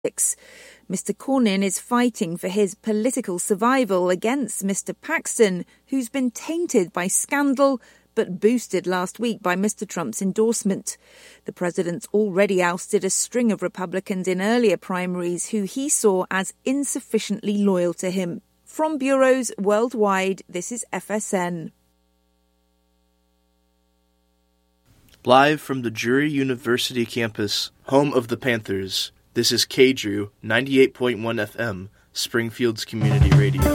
Mr. Cornyn is fighting for his political survival against Mr. Paxton, who's been tainted by scandal but boosted last week by Mr. Trump's endorsement. The president's already ousted a string of Republicans in earlier primaries who he saw as insufficiently loyal to him. From bureaus worldwide, this is FSN. Live from the Drury University campus, home of the Panthers, this is KDRU 98.1 FM, Springfield's community radio.